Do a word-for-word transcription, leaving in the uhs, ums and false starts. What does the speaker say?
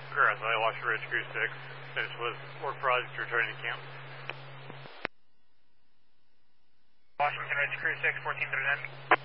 Grass Valley, Washington Ridge Crew six. Finished with work project, returning to camp. Washington Ridge Crew six, fourteen thirty-nine.